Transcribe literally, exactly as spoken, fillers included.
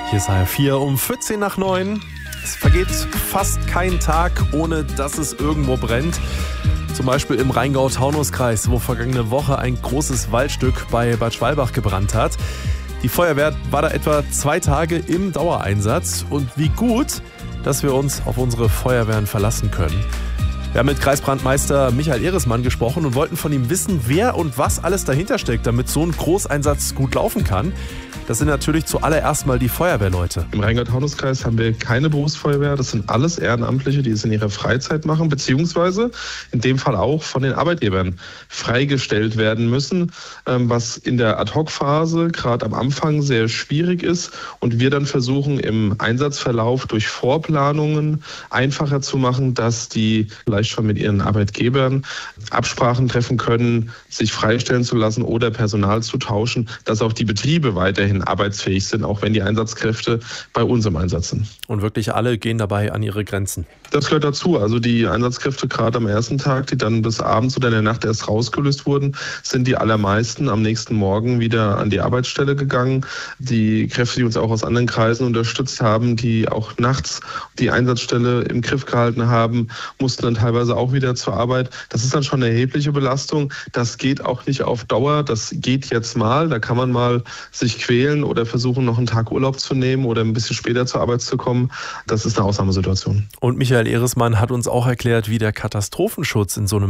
Hier ist H R vier um vierzehn nach neun. Es vergeht fast kein Tag, ohne dass es irgendwo brennt. Zum Beispiel im Rheingau-Taunus-Kreis, wo vergangene Woche ein großes Waldstück bei Bad Schwalbach gebrannt hat. Die Feuerwehr war da etwa zwei Tage im Dauereinsatz. Und wie gut, dass wir uns auf unsere Feuerwehren verlassen können. Wir haben mit Kreisbrandmeister Michael Ehresmann gesprochen und wollten von ihm wissen, wer und was alles dahinter steckt, damit so ein Großeinsatz gut laufen kann. Das sind natürlich zuallererst mal die Feuerwehrleute. Im Rheingau-Taunus-Kreis haben wir keine Berufsfeuerwehr. Das sind alles Ehrenamtliche, die es in ihrer Freizeit machen, beziehungsweise in dem Fall auch von den Arbeitgebern freigestellt werden müssen, was in der Ad-Hoc-Phase gerade am Anfang sehr schwierig ist und wir dann versuchen, im Einsatzverlauf durch Vorplanungen einfacher zu machen, dass die vielleicht schon mit ihren Arbeitgebern Absprachen treffen können, sich freistellen zu lassen oder Personal zu tauschen, dass auch die Betriebe weiterhin arbeitsfähig sind, auch wenn die Einsatzkräfte bei uns im Einsatz sind. Und wirklich alle gehen dabei an ihre Grenzen? Das gehört dazu. Also die Einsatzkräfte gerade am ersten Tag, die dann bis abends oder in der Nacht erst rausgelöst wurden, sind die allermeisten am nächsten Morgen wieder an die Arbeitsstelle gegangen. Die Kräfte, die uns auch aus anderen Kreisen unterstützt haben, die auch nachts die Einsatzstelle im Griff gehalten haben, mussten dann teilweise auch wieder zur Arbeit. Das ist dann schon eine erhebliche Belastung. Das geht auch nicht auf Dauer. Das geht jetzt mal. Da kann man mal sich quälen oder versuchen, noch einen Tag Urlaub zu nehmen oder ein bisschen später zur Arbeit zu kommen. Das ist eine Ausnahmesituation. Und Michael Ehresmann hat uns auch erklärt, wie der Katastrophenschutz in so einem